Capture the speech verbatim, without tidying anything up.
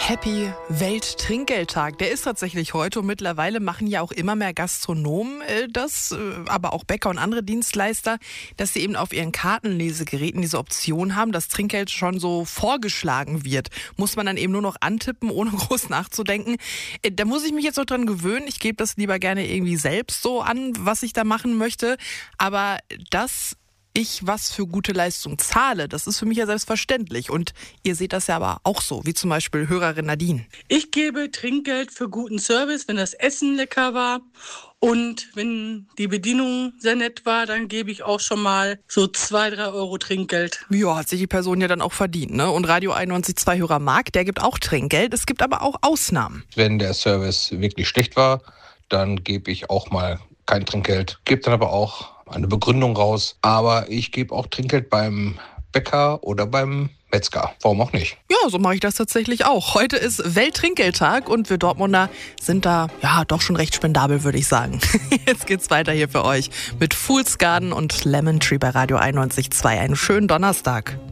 Happy Welttrinkgeldtag. Der ist tatsächlich heute und mittlerweile machen ja auch immer mehr Gastronomen äh, das, äh, aber auch Bäcker und andere Dienstleister, dass sie eben auf ihren Kartenlesegeräten diese Option haben, dass Trinkgeld schon so vorgeschlagen wird. Muss man dann eben nur noch antippen, ohne groß nachzudenken. Äh, da muss ich mich jetzt noch dran gewöhnen. Ich gebe das lieber gerne irgendwie selbst so an, was ich da machen möchte. Aber das ich was für gute Leistung zahle, das ist für mich ja selbstverständlich. Und ihr seht das ja aber auch so, wie zum Beispiel Hörerin Nadine. Ich gebe Trinkgeld für guten Service, wenn das Essen lecker war. Und wenn die Bedienung sehr nett war, dann gebe ich auch schon mal so zwei, drei Euro Trinkgeld. Ja, hat sich die Person ja dann auch verdient, ne? Und Radio einundneunzig Komma zwei Hörer Marc, der gibt auch Trinkgeld. Es gibt aber auch Ausnahmen. Wenn der Service wirklich schlecht war, dann gebe ich auch mal kein Trinkgeld. Gebe dann aber auch eine Begründung raus. Aber ich gebe auch Trinkgeld beim Bäcker oder beim Metzger. Warum auch nicht? Ja, so mache ich das tatsächlich auch. Heute ist Welttrinkgeldtag und wir Dortmunder sind da ja doch schon recht spendabel, würde ich sagen. Jetzt geht's weiter hier für euch mit Fool's Garden und Lemon Tree bei Radio einundneunzig Komma zwei. Einen schönen Donnerstag.